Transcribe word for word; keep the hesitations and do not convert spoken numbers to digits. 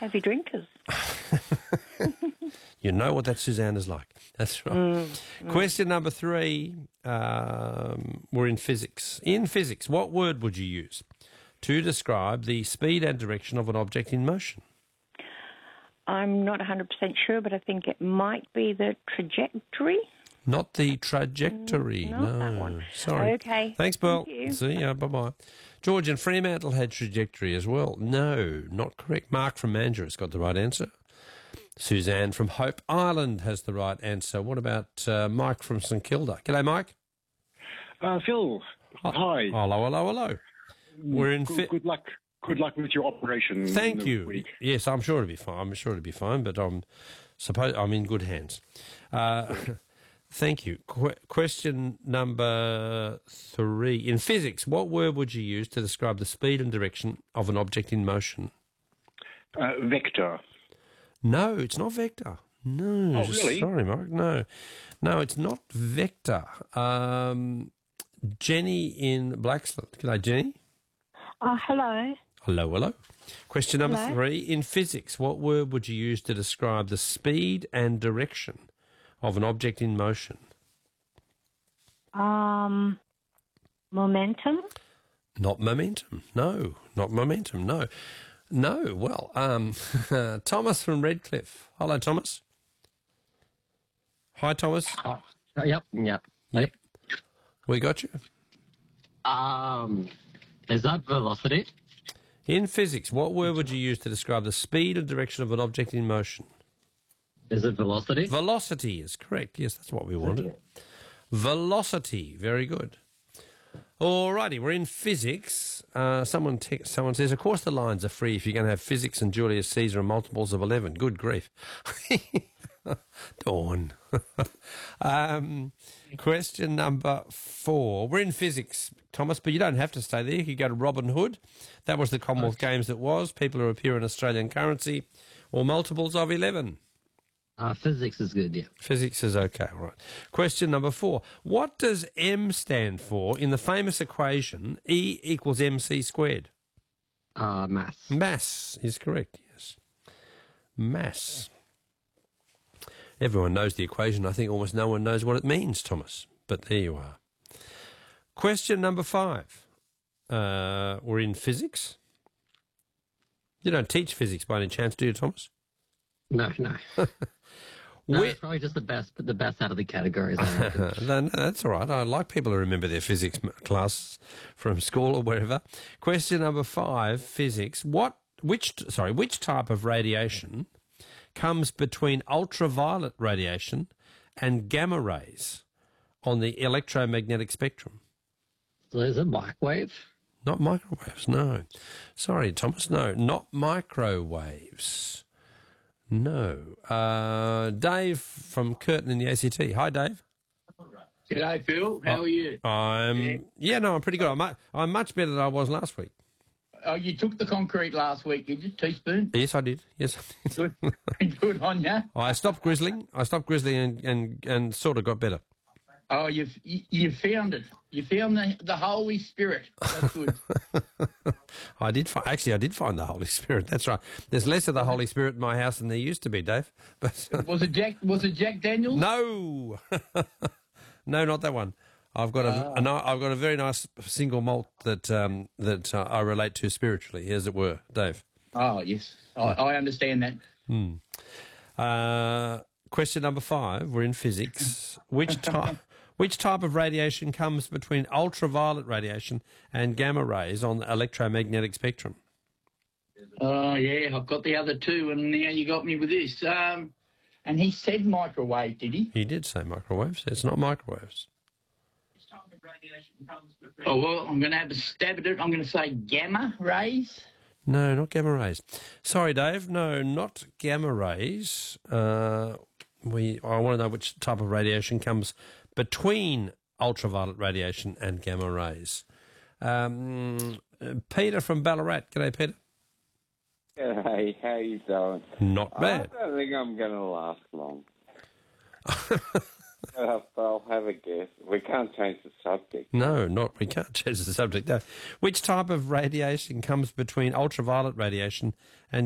heavy drinkers. You know what that Suzanne is like. That's right. Mm, mm. Question number three. Um, we're in physics. In physics, what word would you use to describe the speed and direction of an object in motion? I'm not one hundred percent sure, but I think it might be the trajectory. Not the trajectory. Mm, no, not that one. Sorry. Okay. Thanks, Pearl. Thank you. See ya. Bye-bye. George in Fremantle had trajectory as well. No, not correct. Mark from Mandurah has got the right answer. Suzanne from Hope Island has the right answer. What about uh, Mike from St Kilda? G'day, Mike. Uh, Phil, hi. Hello, hello, hello. We're in. Good, Fi- good luck. Good luck with your operation. Thank this you. week. Yes, I'm sure it'll be fine. I'm sure it'll be fine, but I'm suppose I'm in good hands. Uh, thank you. Qu- question number three. In physics, what word would you use to describe the speed and direction of an object in motion? Uh, vector. No, it's not vector. No, Oh, really? Sorry, Mark. No, no, it's not vector. Um, Jenny in Blacksland. G'day, Jenny. Oh, hello. Hello, hello. Question number Hello. three. In physics, what word would you use to describe the speed and direction of an object in motion? Um, momentum. Not momentum. No, not momentum. No. No. Well, um, Thomas from Redcliffe. Hello, Thomas. Hi, Thomas. Oh, yep, yep. Yep. We got you. Um, is that velocity? In physics, what word would you use to describe the speed and direction of an object in motion? Is it velocity? Velocity is correct. Yes, that's what we wanted. Velocity. Very good. All righty, we're in physics. Uh, someone te- someone says, of course the lines are free if you're going to have physics and Julius Caesar and multiples of eleven. Good grief. Dawn. um, question number four. We're in physics, Thomas, but you don't have to stay there. You could go to Robin Hood. That was the Commonwealth Okay. Games that was. People who appear in Australian currency or multiples of eleven. Uh, physics is good, yeah. Physics is okay, all right. Question number four. What does M stand for in the famous equation E equals mc squared? Uh, mass. Mass is correct, yes. Mass. Everyone knows the equation. I think almost no one knows what it means, Thomas. But there you are. Question number five. Uh, we're in physics. You don't teach physics by any chance, do you, Thomas? No, no. No, Where- it's probably just the best, the best out of the categories. I reckon. no, no, that's all right. I like people who remember their physics m- class from school or wherever. Question number five, physics. What, which, sorry, which type of radiation comes between ultraviolet radiation and gamma rays on the electromagnetic spectrum? So is it microwave? Not microwaves, no. Sorry, Thomas, no, not microwaves. No. Uh, Dave from Curtin in the A C T. Hi, Dave. G'day, Phil. How Oh. are you? I'm yeah. Yeah. no, I'm pretty good. I'm, mu- I'm much better than I was last week. Oh, you took the concrete last week, did you? Teaspoon? Yes, I did. Yes, I did. Good, good on you. I stopped grizzling. I stopped grizzling and, and, and sort of got better. Oh, you've you, you found it. You found the the Holy Spirit. That's good. I did fi- actually. I did find the Holy Spirit. That's right. There's less of the Holy Spirit in my house than there used to be, Dave. But Was it Jack? Was it Jack Daniels? no, no, not that one. I've got a, a ni- I've got a very nice single malt that um, that uh, I relate to spiritually, as it were, Dave. Oh, yes. I, I understand that. Hmm. Uh, question number five. We're in physics. Which type? Which type of radiation comes between ultraviolet radiation and gamma rays on the electromagnetic spectrum? Oh, yeah. I've got the other two, and now you got me with this. Um, and he said microwave, did he? He did say microwaves. It's not microwaves. Oh, well, I'm going to have a stab at it. I'm going to say gamma rays. No, not gamma rays. Sorry, Dave. No, not gamma rays. Uh, we. I want to know which type of radiation comes between ultraviolet radiation and gamma rays. Um, uh, Peter from Ballarat. G'day, Peter. Hey, how you doing? Not bad. I don't think I'm going to last long. uh, I'll have a guess. We can't change the subject. No, not. We can't change the subject. No. Which type of radiation comes between ultraviolet radiation and